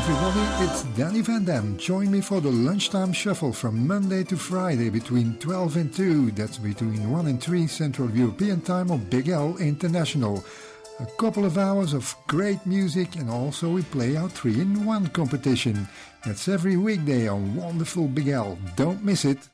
everybody, it's Danny Van Dam. Join me for the Lunchtime Shuffle from Monday to Friday between 12 and 2. That's between 1 and 3 Central European Time on Big L International. A couple of hours of great music, and also we play our 3-in-1 competition. That's every weekday on wonderful Big L. Don't miss it.